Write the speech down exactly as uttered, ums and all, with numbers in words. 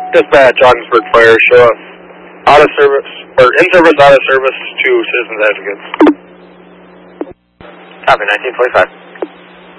Dispatch, Ogdensburg Fire, show us out of service, or in service, out of service to Citizens Advocates. Copy, nineteen forty-five.